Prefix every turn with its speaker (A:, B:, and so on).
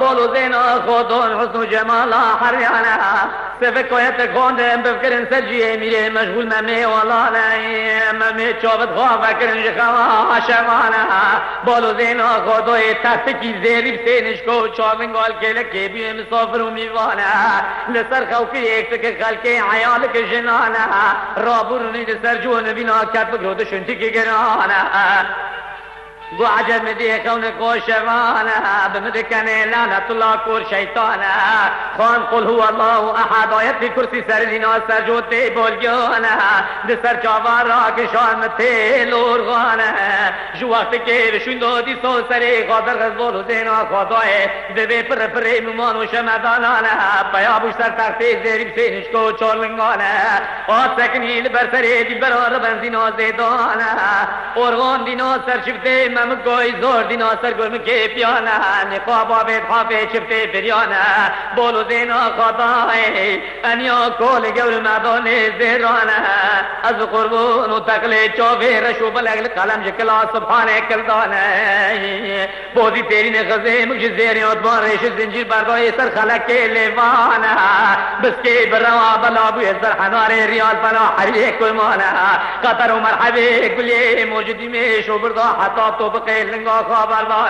A: بولو زينا خودون حسن وجمالا حريانا سفك ويتك هون بفكرن سجيه ميري مشغول ممي والله لا ممي شوفت خواه فكرن جخوا شمانا بولو زينا خودوي تفتكي زيري بسينشكو شوفن قول كيلك كيبي مسافر وميوانا لسر خوكي اكتك خلقي عيالك جنانا رابورني لسر جون بينا كتبك رود شنتكي جرانا گو عجب مدی کون کوشوانا بمدکنه لعنت الله کور شیطانا خان قل هو الله احد آیت فی کرسی سر دینا سر جوتی بولگانا دسر چاوار را کشان تیلور غانا جو وقت که بشون دادی سو سری خاطر غزبال و دینا خدای دوی پر پر ممان و شمدانانا پیابوش سر تختی زیریم سینش کو چارلنگانا آت سکنی لبر سری دی برار بنزینا زیدانا ارغان دینا سر شفته مم گوی زور دینا سر گرم که پیانا نقاب آبید حافه چفته بریانا بولو دینا خدای انیا کول گور مدان زیرانا از قربون و تقل چوفه رشو بلغل قلم جکلا سبحانه کلدانا بودی تیری نخزه مکش زیری اتبان ریش زنجیر برگاه سر خلق کے لیوانا بس کے بروا بلا بوی سر حنار ریال فنا حریه کلمانا قطر و مرحبه کلی موجودی میں شو بردا حتاب تو بقیل لنگا خبر